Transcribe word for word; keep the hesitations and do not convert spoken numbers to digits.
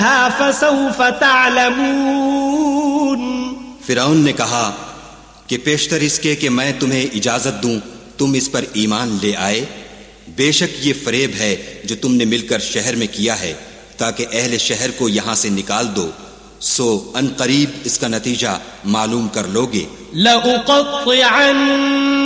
फसौफ तअलमून। फिरौन ने कहा कि पेशतर इसके कि मैं तुम्हें इजाजत दूं तुम इस पर ईमान ले आए। बेशक ये फरेब है जो तुमने मिलकर शहर में किया है ताकि अहले शहर को यहां से निकाल दो, सो अनकरीब इसका नतीजा मालूम कर लोगे।